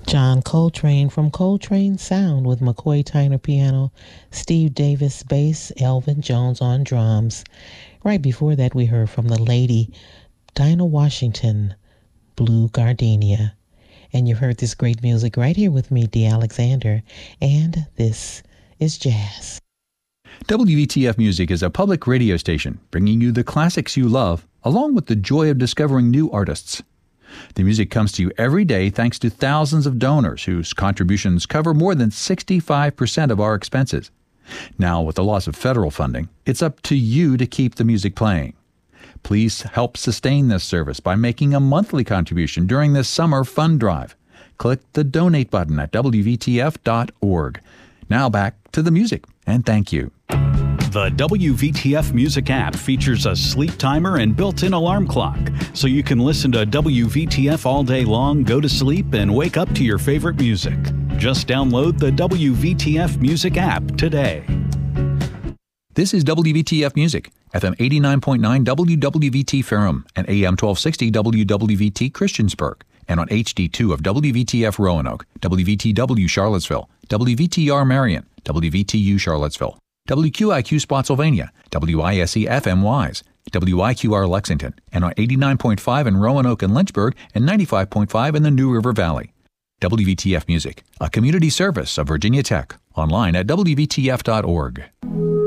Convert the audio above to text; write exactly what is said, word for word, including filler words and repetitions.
John Coltrane from Coltrane Sound with McCoy Tyner piano, Steve Davis bass, Elvin Jones on drums. Right before that, we heard from the lady Dinah Washington, Blue Gardenia. And you heard this great music right here with me, Dee Alexander, and this is jazz. W V T F Music is a public radio station bringing you the classics you love, along with the joy of discovering new artists. The music comes to you every day thanks to thousands of donors whose contributions cover more than sixty-five percent of our expenses. Now, with the loss of federal funding, it's up to you to keep the music playing. Please help sustain this service by making a monthly contribution during this summer fund drive. Click the donate button at W V T F dot org. Now back to the music, and thank you. The W V T F Music app features a sleep timer and built-in alarm clock, so you can listen to W V T F all day long, go to sleep, and wake up to your favorite music. Just download the W V T F Music app today. This is W V T F Music, F M eighty-nine point nine W W V T Ferrum and A M twelve sixty W W V T Christiansburg, and on H D two of W V T F Roanoke, W V T W Charlottesville, W V T R Marion, W V T U Charlottesville, W Q I Q Spotsylvania, W I S E F M Wise, W I Q R Lexington, and on eighty-nine point five in Roanoke and Lynchburg, and ninety-five point five in the New River Valley. W V T F Music, a community service of Virginia Tech, online at W V T F dot org.